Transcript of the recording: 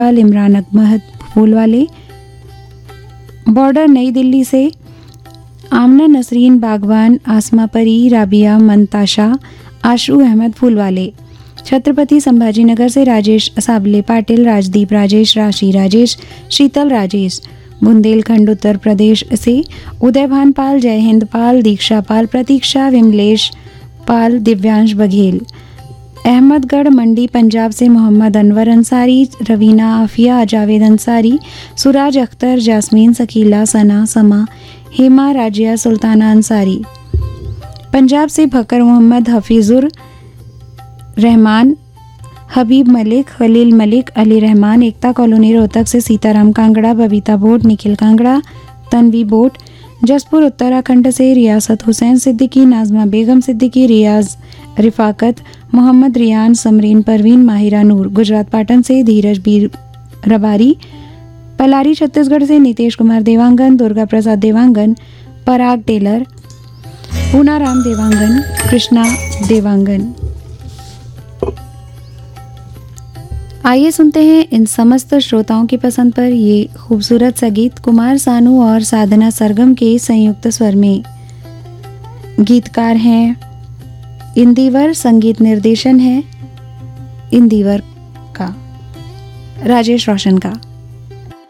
Imran Ahmad फूलवाले। Border नई दिल्ली से आमना नसरीन बागवान, आसमा परी, राबिया मंताशा, आशू अहमद फूलवाले। छत्रपति संभाजीनगर से राजेश साबले पाटिल, राजदीप राजेश, राशि राजेश, शीतल राजेश। बुंदेलखंड उत्तर प्रदेश से उदयभान पाल, जय हिंद पाल, दीक्षा पाल, प्रतीक्षा, विमलेश पाल, दिव्यांश बघेल। अहमदगढ़ मंडी पंजाब से मोहम्मद अनवर अंसारी, रवीना आफिया, जावेद अंसारी, सुराज अख्तर, जासमीन, सकीला, सना, समा, हेमा, राजिया, सुल्ताना अंसारी। पंजाब से फकर मोहम्मद, हफीजुर रहमान, हबीब मलिक, खलील मलिक, अली रहमान। एकता कॉलोनी रोहतक से सीताराम कांगड़ा, बबीता बोट, निखिल कांगड़ा, तन्वी बोट। जसपुर उत्तराखंड से रियासत हुसैन सिद्दीकी, नाजमा बेगम सिद्दीकी, रियाज रिफाकत, मोहम्मद रियान, समरीन परवीन, माहिरा नूर। गुजरात पाटन से धीरज बीर रबारी। पलारी छत्तीसगढ़ से नितेश कुमार देवांगन, दुर्गा प्रसाद देवांगन, पराग टेलर, पूनाराम देवांगन, कृष्णा देवांगन। आइए सुनते हैं इन समस्त श्रोताओं की पसंद पर ये खूबसूरत सा गीत कुमार सानू और साधना सरगम के संयुक्त स्वर में। गीतकार हैं इंदिवर, संगीत निर्देशन है इंदिवर का, राजेश रोशन का।